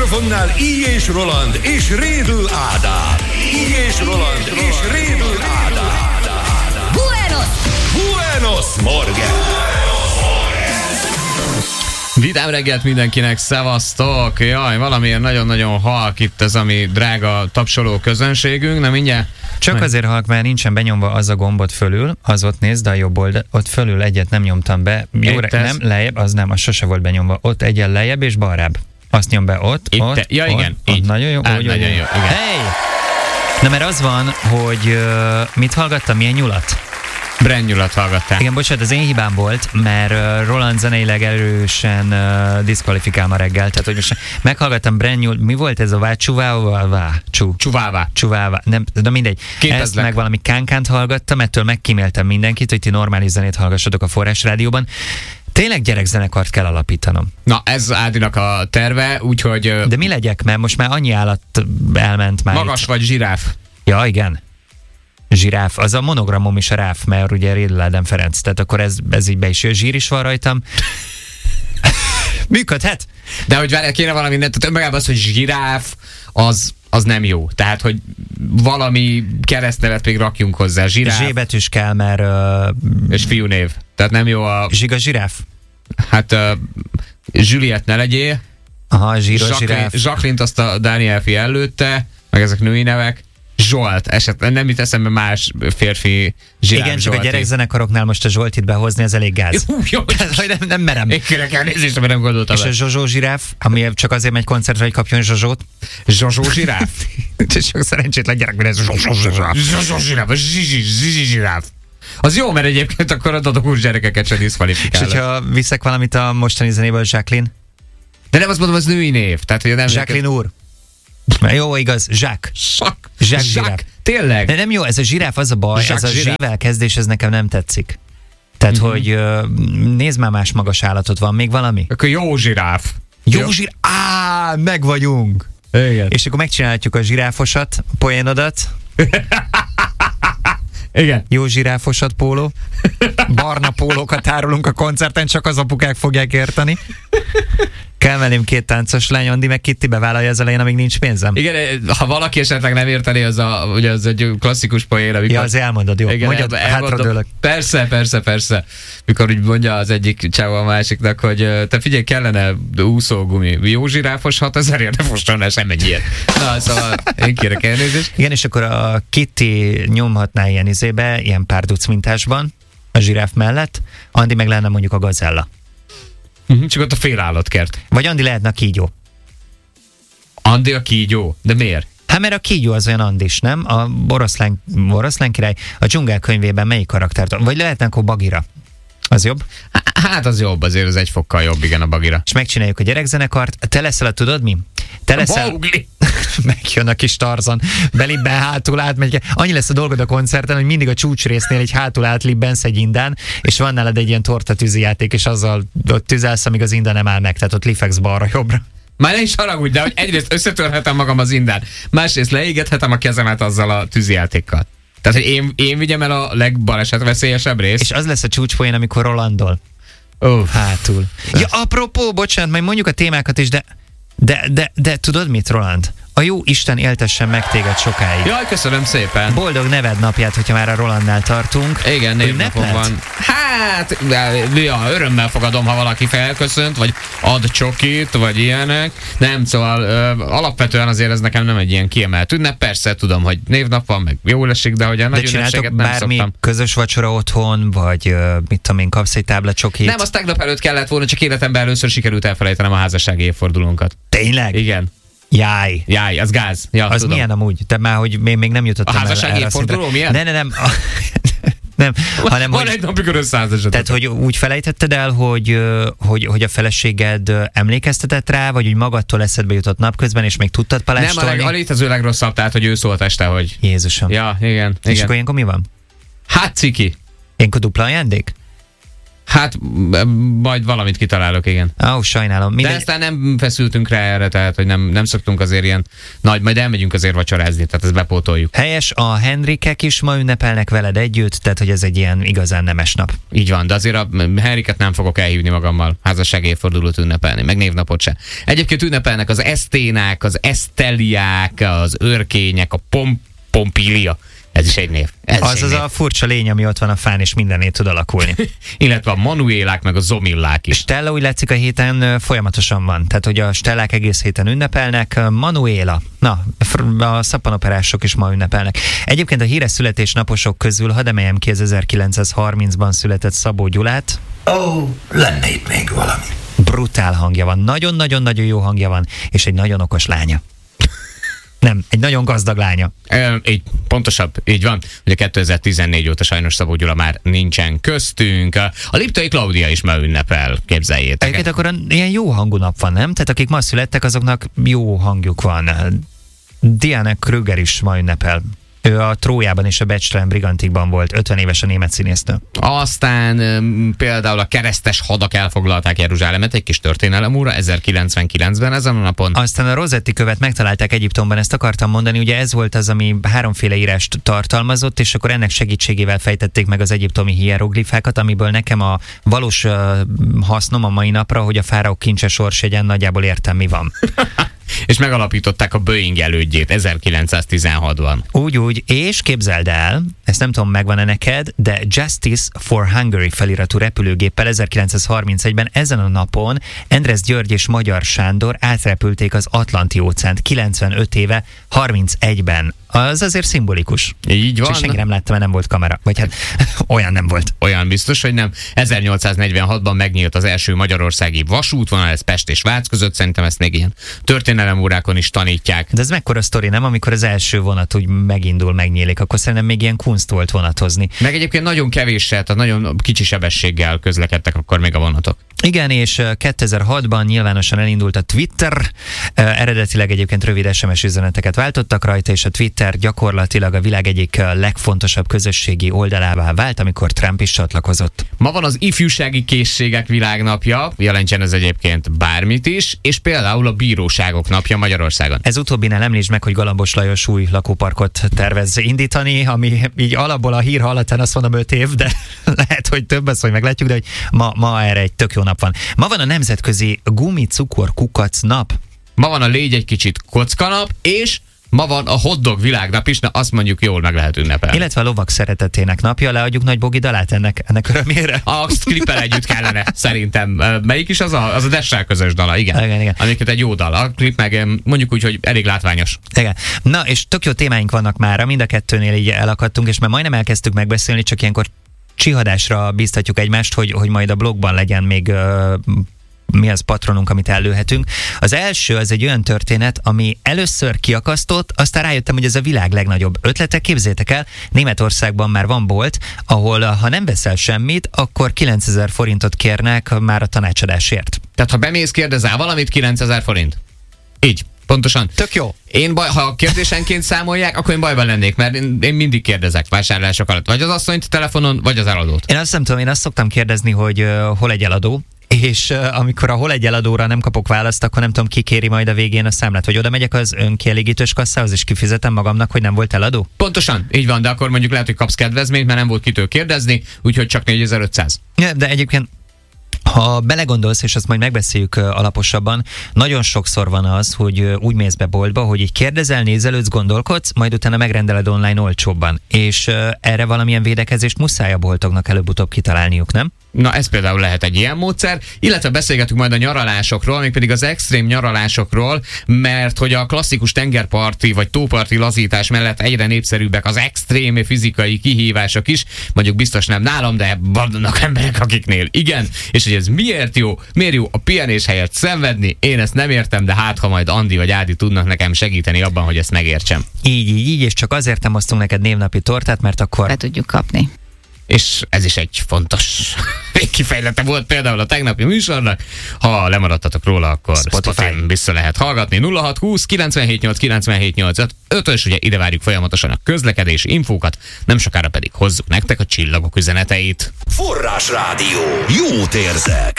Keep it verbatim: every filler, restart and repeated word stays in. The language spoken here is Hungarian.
mikrofonnál Így és Roland és Rédl Ádám. Így és Roland és Rédl Ádám. Buenos! Buenos Morgen! Vidám reggelt mindenkinek, szevasztok! Jaj, valamiért nagyon-nagyon halk itt ez a mi drága tapsoló közönségünk, nem mindjárt? Csak Majd. Azért halk, mert nincsen benyomva az a gombot fölül, az ott nézd, a jobb oldal, ott fölül egyet nem nyomtam be. Jó, nem, lejjebb, az nem, az sose volt benyomva. Ott egyen lejjebb és balrább. Azt nyom be ott, itt ott, ja, igen, ott, így. Ott, nagyon jó, Á, úgy, nagyon úgy, jó, igen. Hey! Na, mert az van, hogy uh, mit hallgattam, milyen nyulat? Brand nyulat hallgattál. Igen, bocsánat, az én hibám volt, mert uh, Roland zeneileg erősen uh, diszkvalifikál ma reggel, tehát hogy most meghallgattam Brand nyulat, mi volt ez a vá, csuvává, csú. Csuvává. Csuvává, nem, de mindegy. Képezlek. Ezt meg valami kánkánt hallgattam, ettől megkíméltem mindenkit, hogy ti normális zenét hallgassatok a Forrás Rádióban. Tényleg gyerekzenekart kell alapítanom. Na, ez Ádinak a terve, úgyhogy... De mi legyek, mert most már annyi állat elment már. Magas itt. vagy zsiráf? Ja, igen. Zsiráf. Az a monogramom is a ráf, mert ugye Rédl Ádám Ferenc. Tehát akkor ez, ez így be is jön. Zsír is van rajtam. Működhet. De hogy várjál, kéne valami, tehát önmagában az, hogy zsiráf, az, az nem jó. Tehát, hogy valami keresztnevet még rakjunk hozzá. Zsiráf. Zsébetűs kell, mert... Uh, és fiúnév. Tehát nem jó a... Zsiga zsiráf? Hát uh, Juliet ne legyél. Aha, zsíros Jacqueline, zsiráf. Jacqueline-t azt a Daniel fi előtte, meg ezek női nevek. Zsolt, eset, nem jut eszembe más férfi zsiráf. Igen, csak Zsolti. a gyerekzenekaroknál most a Zsoltit behozni, ez elég gáz. Jó, jó. Tehát, hogy nem, nem merem. Én kérek elnézést, mert nem gondoltam. És a Zsozsó zsiráf, ami csak azért megy koncertre, hogy kapjon Zsozsót. Zsozsó zsiráf? Csak szerencsétlen gyerek, mert ez Zsozsó zsiráf. Zsozsó zsiráf, a zsizsi, zsizsi zsiráf. Az jó, mert egyébként akkor a dadogús gyerekeket sem diszkvalifikál. És hogyha viszek valamit a mostani zenéből, Jacqueline? De nem azt mondom, az női név. Tehát, hogy nem Jacqueline úr. Jó, igaz, Jacques. Sak. Jacques Zsák. zsiráf. Tényleg? De nem jó, ez a zsiráf az a baj, Jacques ez a zsiráf. zsével kezdés, ez nekem nem tetszik. Tehát, uh-huh. hogy uh, nézd már, más magas állatot van, még valami? Akkor jó zsiráf. Jó, jó. zsiráf, á, meg vagyunk. Igen. És akkor megcsinálhatjuk a zsiráfosat, poénodat. Igen. Jó zsiráfosat póló. Barna pólókat árulunk a koncerten, csak az apukák fogják érteni. Kell mellém két táncos lány, Andi meg Kitty bevállalja az elején, amíg nincs pénzem. Igen, ha valaki esetleg nem érteni, az, a, ugye az egy klasszikus poén, amikor... Ja, az elmondod, jó. Igen, Mondjad, hátradőlök. Persze, persze, persze. Mikor úgy mondja az egyik csávó a másiknak, hogy te figyelj, kellene úszógumi. Jó zsiráfos hatezerért, ne fosson el semmi ilyet. Na, szóval én kérek elnézést. Igen, és akkor a Kitty nyomhatná ilyen izébe, ilyen párduc mintásban, a zsiráf mellett, Andi meg lenne mondjuk a gazella. Uh-huh, csak ott a félállatkert. Vagy Andi lehetne a kígyó. Andi a kígyó? De miért? Hát mert a kígyó az olyan Andis, nem? A oroszlán, oroszlán király, a dzsungel könyvében melyik karaktert? Vagy lehetne akkor Bagira. Az jobb? Hát az jobb, azért az egy fokkal jobb, igen, a Bagira. És megcsináljuk a gyerekzenekart. Te leszel a, tudod mi? Te leszel... Mowgli! Megjön a kis Tarzan, belibben hátul átmegy. Annyi lesz a dolgod a koncerten, hogy mindig a csúcsrésznél egy hátul átlibbensz egy indán, és van nálad egy ilyen torta tűzijáték, és azzal ott tüzelsz, amíg az inda nem áll meg, tehát ott lifegsz balra-jobbra. Már ne is haragudj, de hogy egyrészt összetörhetem magam az indán, másrészt leégethetem a kezemet azzal a tűzijátékkal. Tehát, hogy én, én vigyem el a legbalesetveszélyesebb részt. És az lesz a csúcspoén, amikor Rolandol. Oh. Hátul. Ja, apropó, bocsánat, majd mondjuk a témákat is, de De, de, de tudod mit, Roland? A jó Isten éltessen meg téged sokáig. Jaj, köszönöm szépen. Boldog neved napját, hogyha már a Rolandnál tartunk. Igen, névnapom van. Hát, ja, örömmel fogadom, ha valaki felköszönt, vagy ad csokit, vagy ilyenek. Nem, szóval ö, alapvetően azért ez nekem nem egy ilyen kiemelt ünnep. Persze tudom, hogy névnap van, meg jól esik, de hogy a nagy ünnepséget nem bármi szoktam. közös vacsora otthon, vagy ö, mit tudom én, kapsz egy tábla csokit? Nem, az tegnap előtt kellett volna, csak életemben először sikerült elfelejtenem a házassági évfordulónkat. Tényleg? Igen. Jaj. Jaj, az gáz. Ja, az tudom. milyen amúgy? Te már, hogy még, még nem jutottam a el házassági évforduló milyen? Ne, ne, nem. Nem, hanem, van hogy, egy napig összeházasodott. tehát, hogy úgy felejtetted el, hogy, hogy, hogy a feleséged emlékeztetett rá, vagy úgy magadtól eszedbe jutott napközben, és még tudtad palástolni? Nem, a, leg, a létező legrosszabb, tehát, hogy ő szólt este, hogy... Jézusom. Ja, igen. És igen. akkor ilyenkor mi van? Hát ciki. Ilyenkor dupla ajándék? Hát majd valamit kitalálok, igen. Ó, oh, sajnálom. Mindegy. De aztán nem feszültünk rá erre, tehát hogy nem, nem szoktunk azért ilyen nagy, majd elmegyünk azért vacsorázni, tehát ezt bepótoljuk. Helyes, a Henrikek is ma ünnepelnek veled együtt, tehát hogy ez egy ilyen igazán nemes nap. Így van, de azért a Henriket nem fogok elhívni magammal házassági évfordulót ünnepelni, meg névnapot se. Egyébként ünnepelnek az Eszténák, az Eszteliák, az Örkények, a Pom Pompilia. Ez is egy név. Ez az az név. A furcsa lény, ami ott van a fán, és mindenné tud alakulni. Illetve a Manuélák, meg a Zomillák is. Stella úgy látszik a héten folyamatosan van. Tehát, hogy a Stellák egész héten ünnepelnek. Manuela. Na, a szappanoperások is ma ünnepelnek. Egyébként a híres születésnaposok közül hadd emeljem ki az ezerkilencszázharmincban született Szabó Gyulát. Ó, oh, lenne itt még valami. Brutál hangja van. Nagyon-nagyon-nagyon jó hangja van, és egy nagyon okos lánya. Nem, egy nagyon gazdag lánya. E, így, pontosabb, így van. Ugye kétezer-tizennégy óta sajnos Szabó Gyula már nincsen köztünk. A Liptai Klaudia is ma ünnepel, képzeljétek. Egyébként akkor ilyen jó hangú nap van, nem? Tehát akik ma születtek, azoknak jó hangjuk van. Diana Krüger is ma ünnepel. Ő a Trójában és a Becstelen Brigantikban volt, ötven éves a német színésznő. Aztán um, például a keresztes hadak elfoglalták Jeruzsálemet, egy kis történelem óra, ezerkilencszázkilencben ezen a napon. Aztán a Rosetti követ megtalálták Egyiptomban, ezt akartam mondani, ugye ez volt az, ami háromféle írást tartalmazott, és akkor ennek segítségével fejtették meg az egyiptomi hieroglifákat, amiből nekem a valós uh, hasznom a mai napra, hogy a fáraó kincse sorsjegyen nagyjából értem, mi van. És megalapították a Boeing elődjét ezerkilencszáztizenhatban. Úgy, úgy, és képzeld el, ezt nem tudom, megvan-e neked, de Justice for Hungary feliratú repülőgéppel ezerkilencszázharmincegyben ezen a napon Endresz György és Magyar Sándor átrepülték az Atlanti-óceánt kilencvenöt éve, harmincegyben. Az azért szimbolikus. Így van. Csak senki nem látta, mert nem volt kamera. Vagy hát olyan nem volt. Olyan biztos, hogy nem. ezernyolcszáznegyvenhatban megnyílt az első magyarországi vasútvonal, ez Pest és Vác között, szerintem ezt még ilyen történelemórákon is tanítják. De ez mekkora sztori, nem? Amikor az első vonat úgy megindul, megnyílik, akkor szerintem még ilyen kunst volt vonatozni. Meg egyébként nagyon kevéssel, tehát nagyon kicsi sebességgel közlekedtek akkor még a vonatok. Igen, és kétezer-hatban nyilvánosan elindult a Twitter. Eredetileg egyébként rövid es em es üzeneteket váltottak rajta, és a Twitter gyakorlatilag a világ egyik legfontosabb közösségi oldalává vált, amikor Trump is csatlakozott. Ma van az ifjúsági készségek világnapja, jelentsen ez egyébként bármit is, és például a bíróságok napja Magyarországon. Ez utóbbinál említsd meg, hogy Galambos Lajos új lakóparkot tervez indítani, ami így alapból a hír hallatán azt mondom öt év, de lehet, hogy több az, hogy meglátjuk, de hogy ma, ma erre egy tök jó nap van. Ma van a nemzetközi gumicukor kukac nap. Ma van a légy egy kicsit kockanap, és ma van a hotdog világnap is, na azt mondjuk jól meg lehet ünnepelni. Illetve a lovak szeretetének napja, leadjuk Nagy Bogi dalát ennek, ennek örömére. Azt klippel együtt kellene, szerintem. Melyik is az a, az a Dessel közös dala, igen. Igen, igen. Amiket egy jó dal. A klip meg mondjuk úgy, hogy elég látványos. Igen. Na, és tök jó témáink vannak mára, mind a kettőnél így elakadtunk, és már majdnem elkezdtük megbeszélni, csak ilyenkor csihadásra bíztatjuk egymást, hogy, hogy majd a blogban legyen még uh, mi az patronunk, amit ellőhetünk. Az első az egy olyan történet, ami először kiakasztott, aztán rájöttem, hogy ez a világ legnagyobb ötlete. Képzétek el, Németországban már van bolt, ahol ha nem veszel semmit, akkor kilencezer forintot kérnek már a tanácsadásért. Tehát ha bemész, kérdezel valamit, kilencezer forint. Így. Pontosan. Tök jó. Én baj, ha kérdésenként számolják, akkor én bajban lennék, mert én, én mindig kérdezek vásárlások alatt. Vagy az asszonyt telefonon, vagy az eladót. Én azt nem tudom, én azt szoktam kérdezni, hogy uh, hol egy eladó, és uh, amikor a hol egy eladóra nem kapok választ, akkor nem tudom, ki kéri majd a végén a számlát. Vagy oda megyek az önkielégítős kasszához, és kifizetem magamnak, hogy nem volt eladó? Pontosan, így van, de akkor mondjuk lehet, hogy kapsz kedvezményt, mert nem volt kitől kérdezni, úgyhogy csak négyezer-ötszáz. Ja, de egyébként ha belegondolsz, és azt majd megbeszéljük uh, alaposabban, nagyon sokszor van az, hogy uh, úgy mész be boltba, hogy így kérdezel, nézelődsz, gondolkodsz, majd utána megrendeled online olcsóbban. És uh, erre valamilyen védekezést muszáj a boltoknak előbb-utóbb kitalálniuk, nem? Na, ez például lehet egy ilyen módszer, illetve beszélgetünk majd a nyaralásokról, mégpedig az extrém nyaralásokról, mert hogy a klasszikus tengerparti vagy tóparti lazítás mellett egyre népszerűbbek az extrém fizikai kihívások is, mondjuk biztos nem nálam, de vannak emberek, akiknél igen, és hogy ez miért jó, miért jó a pihenés helyett szenvedni, én ezt nem értem, de hát ha majd Andi vagy Ádi tudnak nekem segíteni abban, hogy ezt megértsem. Így, így, így, és csak azért nem hoztunk neked névnapi tortát, mert akkor... Be tudjuk kapni. és ez is egy fontos kifejlete volt például a tegnapi műsornak. Ha lemaradtatok róla, akkor Spotify-n vissza lehet hallgatni. nulla hat húsz kilencvenhét nyolc kilencvenhét nyolc ötös, ugye ide várjuk folyamatosan a közlekedés infókat, nem sokára pedig hozzuk nektek a csillagok üzeneteit. Forrásrádió. Jót érzek.